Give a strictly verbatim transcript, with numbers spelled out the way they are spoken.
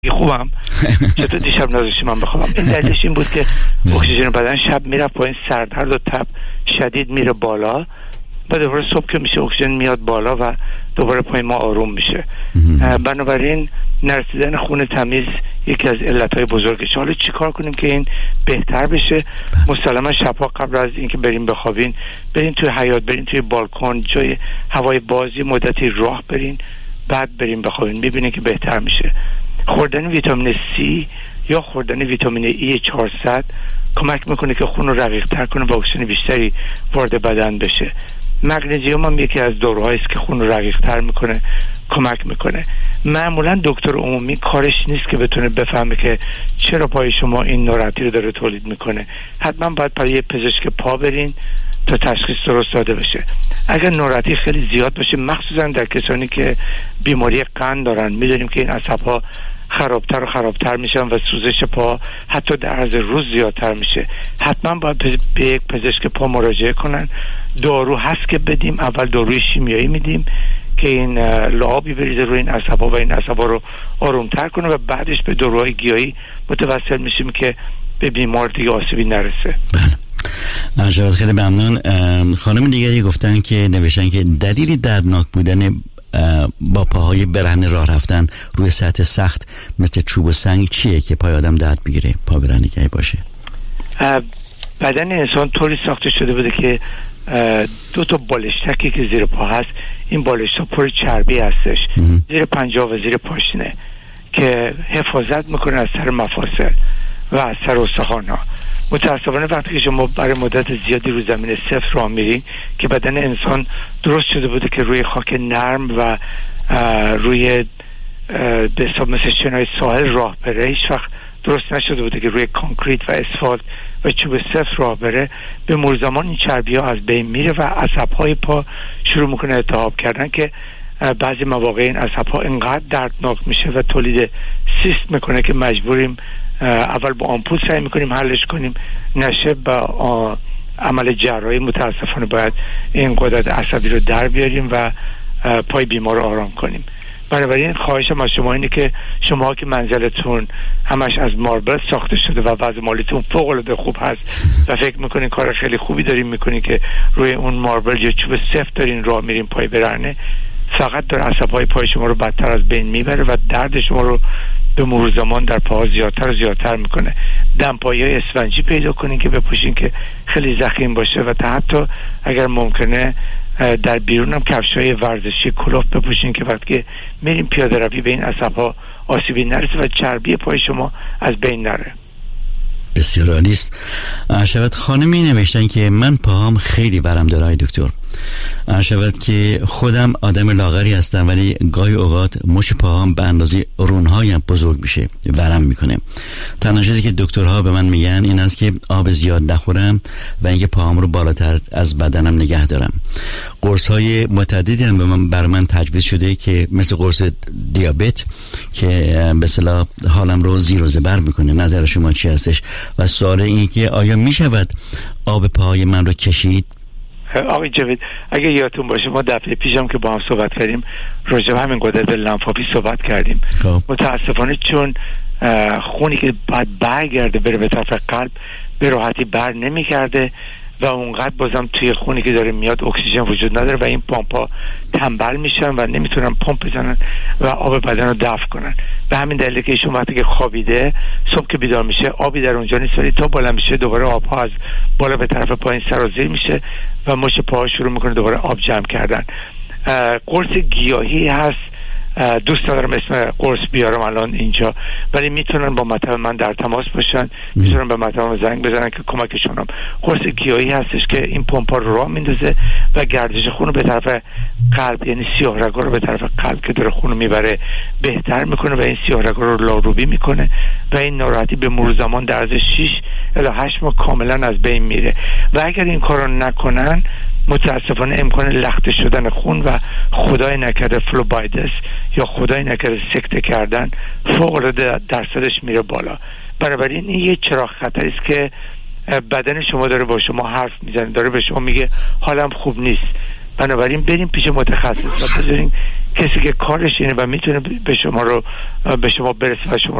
خوبم. چطور دیشب نذاشتی من بخوابم؟ این دلیلش این بود که اکسیژن بدن شب میره پایین، سردرد و تب شدید میره بالا و دوباره صبح که میشه اکسیژن میاد بالا و دوباره پایین ما آروم میشه. بنابراین نرسیدن خون تمیز یکی از علتهای بزرگش. حالا چیکار کنیم که این بهتر بشه؟ مسلما شبها قبل از اینکه بریم بخوابین برین توی حیاط، برین توی بالکن، جای هوای بازی مدتی راه برین، بعد بریم بخوابین، ببینین که بهتر میشه. خوردن ویتامین C یا خوردن ویتامین ای چهارصد کمک میکنه که خون رو رقیق تر کنه و اکسیژن بیشتری وارد بدن بشه. مگنیزیم هم یکی از داروهایی است که خون رو رقیق تر میکنه، کمک میکنه. معمولا دکتر عمومی کارش نیست که بتونه بفهمه که چرا پای شما این ناراحتی رو داره تولید میکنه. حتما باید برای یه پزشک پا برین تا تشخیص درست داده بشه. اگر ناراحتی خیلی زیاد باشه، مخصوصا در کسانی که بیماری قند دارن، میدونیم که این عصب‌ها خرابتر و خرابتر میشن و سوزش پا حتی در عرض روز زیادتر میشه. حتما باید به یک پزشک پا مراجعه کنن. دارو هست که بدیم، اول داروی شیمیایی میدیم که این لعابی بریزه روی این عصب‌ها و این عصب‌ها رو آرومتر کنه و بعدش به داروهای گیاهی متوسل میشیم که به بیمار دیگه آسیبی نرسه. بله. خیلی ممنون. خانم دیگری گفتن که نوشتن که دلیلی دردناک بودن با پاهای برهنه راه رفتن روی سطح سخت مثل چوب و سنگ چیه که پای آدم درد بگیره، پا برهنه که باشه؟ بدن انسان طوری ساخته شده بوده که دو تا بالشتکی که زیر پا هست، این بالشتا پر چربی هستش زیر پنجه و زیر پاشنه که حفاظت میکنه از سر مفاصل و از سر استخوان‌ها. متاسفانه وقتی که شما برای مدت زیادی رو زمین سفت راه میرین که بدن انسان درست شده بوده که روی خاک نرم و روی به حساب مثل شنای ساحل راه بره، هیچ وقت درست نشده بوده که روی کانکریت و اسفالت و چوب سفت راه بره. به مرور زمان این چربی ها از بین میره و عصب‌های پا شروع میکنه التهاب کردن که بعضی مواقع این عصب‌ها انقدر دردناک میشه و تولید سیست میکنه که مجبوریم اول با آمپول سعی میکنیم حلش کنیم، نشه با عمل جراحی متاسفانه باید این قدرت عصبی رو در بیاریم و پای بیمار رو آرام کنیم. بنابراین خواهشم از شما اینه که شما که منزلتون همش از ماربل ساخته شده و وضع مالیتون فوق العاده خوب هست و فکر میکنین کار خیلی خوبی دارین میکنین که روی اون ماربل یا چوب سفت دارین راه میرین پای برهنه، فقط داره عصب‌های پای شما رو بدتر از بین میبره و درد شما رو به مرور زمان در پاها زیادتر و زیادتر میکنه. دمپایی اسفنجی پیدا کنین که بپوشین که خیلی ضخیم باشه و تا حتی اگر ممکنه در بیرون هم کفشای ورزشی کلوف بپوشین که وقتی میریم پیاده روی به این عصب‌ها آسیبی نرسه و چربی پای شما از بین نره. بسیار عالی است. شود خانمی نوشتن که من پاهام خیلی ورم داره ای دکتر. شود که خودم آدم لاغری هستم ولی گاهی اوقات مچ پاهام به اندازه رونهایم بزرگ میشه، ورم میکنه. تنها چیزی که دکترها به من میگن این است که آب زیاد نخورم و اینکه پاهام رو بالاتر از بدنم نگه دارم. قرص های متعددی هم به من بر من تجویز شده که مثل قرص دیابت که به اصطلاح حالم رو زیر و زبر میکنه. نظر شما چی هستش؟ و سوال این که آیا میشود آب پاهای من رو کشید؟ آقای جاوید، اگه یادتون باشه ما دفعه پیشم که با هم صحبت کردیم راجع به همین قدرت لنفاوی صحبت کردیم. خب. متاسفانه چون خونی که باید برگرده بره به طرف قلب به راحتی بر نمیگرده و اونقدر بازم توی خونی که داره میاد اکسیژن وجود نداره و این پامپا تنبل میشن و نمیتونن پمپ بزنن و آب بدن رو دفع کنن. به همین دلیل که ایشون وقتی که خوابیده صبح که بیدار میشه آبی در اونجا نیست، ولی تا بالا میشه دوباره آبها از بالا به طرف پایین سرازیر میشه و مچ پاها شروع میکنه دوباره آب جمع کردن. قرص گیاهی هست، دوست ندارم اسم قرص بیارم الان اینجا، ولی میتونن با مطب من در تماس باشن، میتونن به مطب زنگ بزنن که کمکشون هم. قرص گیاهی هستش که این پمپا رو راه میندازه و گردش خون رو به طرف قلب، یعنی سیاه رگا رو به طرف قلب که داره خون رو میبره بهتر میکنه و این سیاه رگا رو لاروبی میکنه و این ناراحتی به مرور زمان در عرض شش الی هشت ماه کاملا از بین میره. و اگر این کارو نکنن متاسفانه امکان لخته شدن خون و خدای نکرده فلوبایدس یا خدای نکرده سکته کردن فوق العاده درصدش میره بالا. بنابراین این یه چراغ خطری است که بدن شما داره با شما حرف میزنه، داره به شما میگه حالم خوب نیست. بنابراین بریم پیش متخصص و بذارین کسی که کارش اینه و میتونه به شما رو به شما برسه و شما